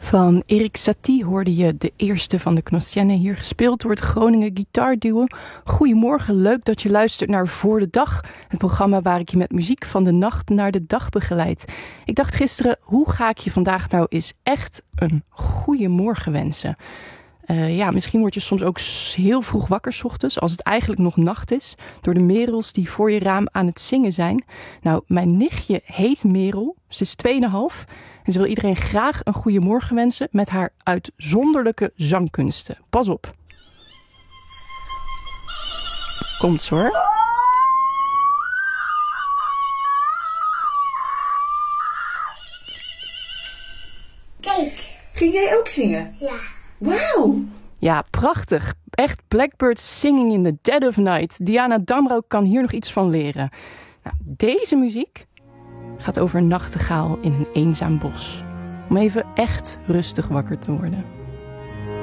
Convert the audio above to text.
Van Erik Satie hoorde je de eerste van de Knostienne, hier gespeeld door het Groningen gitaarduo. Goedemorgen, leuk dat je luistert naar Voor de Dag, het programma waar ik je met muziek van de nacht naar de dag begeleid. Ik dacht gisteren, hoe ga ik je vandaag nou eens echt een goede morgen wensen? Misschien word je soms ook heel vroeg wakker 's ochtends, als het eigenlijk nog nacht is, door de merels die voor je raam aan het zingen zijn. Nou, mijn nichtje heet Merel, ze is 2,5 en ze wil iedereen graag een goede morgen wensen met haar uitzonderlijke zangkunsten. Pas op. Komt hoor. Kijk. Ging jij ook zingen? Ja. Wauw! Ja, prachtig. Echt Blackbird Singing in the Dead of Night. Diana Damrau kan hier nog iets van leren. Nou, deze muziek gaat over een nachtegaal in een eenzaam bos. Om even echt rustig wakker te worden.